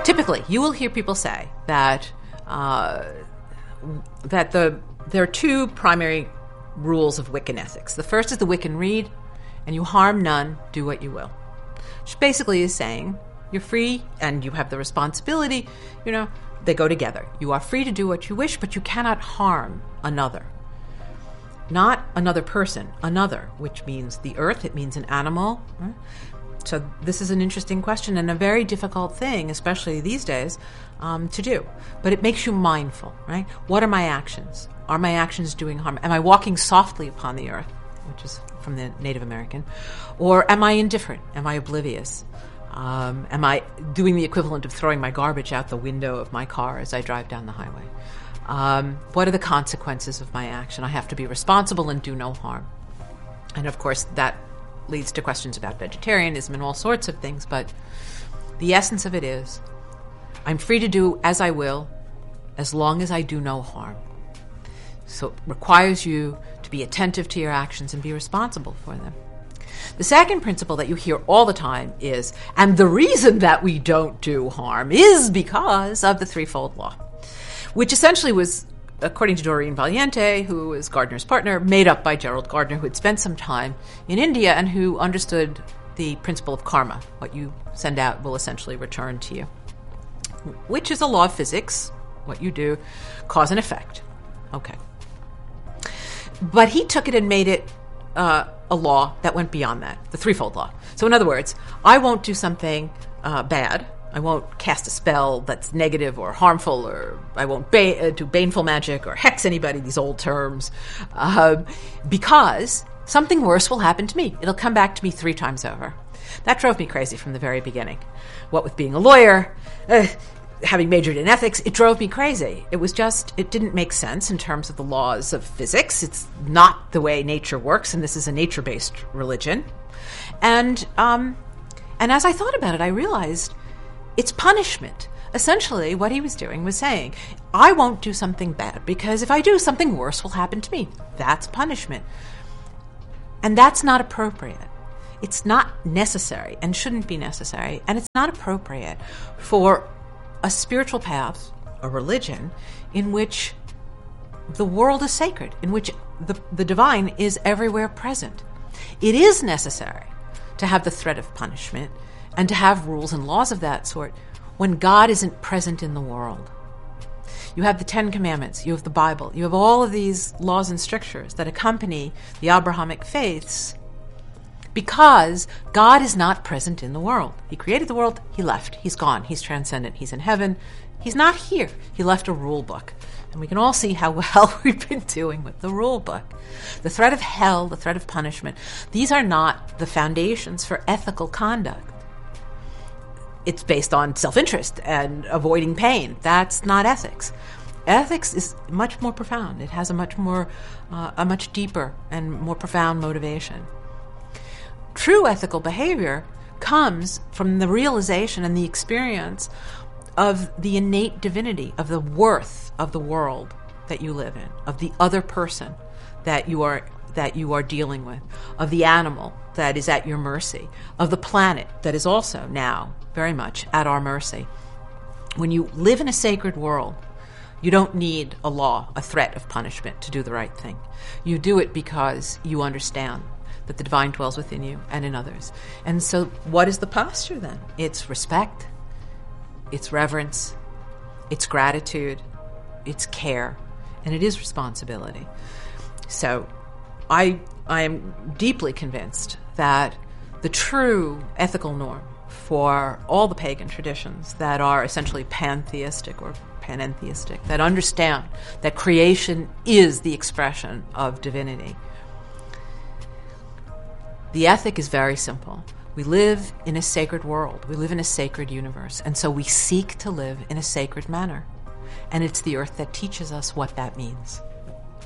Typically, you will hear people say that there are two primary rules of Wiccan ethics. The first is the Wiccan Rede, and you harm none, do what you will. Which basically is saying you're free and you have the responsibility, they go together. You are free to do what you wish, but you cannot harm another. Not another person, another, which means the earth, it means an animal. Right? So this is an interesting question and a very difficult thing, especially these days, to do. But it makes you mindful, right? What are my actions? Are my actions doing harm? Am I walking softly upon the earth, which is from the Native American? Or am I indifferent? Am I oblivious? Am I doing the equivalent of throwing my garbage out the window of my car as I drive down the highway? What are the consequences of my action? I have to be responsible and do no harm. And of course, that leads to questions about vegetarianism and all sorts of things, but the essence of it is, I'm free to do as I will, as long as I do no harm. So it requires you to be attentive to your actions and be responsible for them. The second principle that you hear all the time is, and the reason that we don't do harm is because of the threefold law, which essentially was, according to Doreen Valiente, who was Gardner's partner, made up by Gerald Gardner, who had spent some time in India and who understood the principle of karma. What you send out will essentially return to you, which is a law of physics. What you do, cause and effect. Okay. But he took it and made it a law that went beyond that, the threefold law. So in other words, I won't do something bad. I won't cast a spell that's negative or harmful, or I won't do baneful magic or hex anybody, these old terms, because something worse will happen to me. It'll come back to me 3 times over. That drove me crazy from the very beginning. What with being a lawyer, having majored in ethics, it drove me crazy. It didn't make sense in terms of the laws of physics. It's not the way nature works, and this is a nature-based religion. And as I thought about it, I realized it's punishment. Essentially, what he was doing was saying, I won't do something bad, because if I do, something worse will happen to me. That's punishment. And that's not appropriate. It's not necessary and shouldn't be necessary. And it's not appropriate for a spiritual path, a religion, in which the world is sacred, in which the divine is everywhere present. It is necessary to have the threat of punishment and to have rules and laws of that sort when God isn't present in the world. You have the 10 Commandments, you have the Bible, you have all of these laws and strictures that accompany the Abrahamic faiths because God is not present in the world. He created the world, he left, he's gone, he's transcendent, he's in heaven, he's not here. He left a rule book. And we can all see how well we've been doing with the rule book. The threat of hell, the threat of punishment, these are not the foundations for ethical conduct. It's based on self-interest and avoiding pain. That's not ethics. Ethics is much more profound. It has a much deeper and more profound motivation. True ethical behavior comes from the realization and the experience of the innate divinity, of the worth of the world that you live in, of the other person that you are dealing with, of the animal that is at your mercy, of the planet that is also now very much at our mercy. When you live in a sacred world, you don't need a law, a threat of punishment to do the right thing. You do it because you understand that the divine dwells within you and in others. And so what is the posture then? It's respect, it's reverence, it's gratitude, it's care, and it is responsibility. So I am deeply convinced that the true ethical norm for all the pagan traditions that are essentially pantheistic or panentheistic, that understand that creation is the expression of divinity. The ethic is very simple. We live in a sacred world. We live in a sacred universe. And so we seek to live in a sacred manner. And it's the earth that teaches us what that means.